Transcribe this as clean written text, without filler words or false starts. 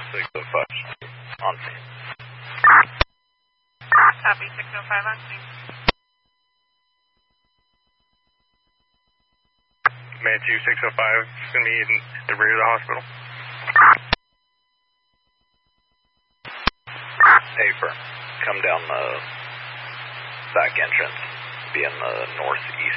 605 on scene. Copy, 605 on scene. Man 2, 605 is going to be in the rear of the hospital. Hey, firm. Come down the back entrance. Be in the northeast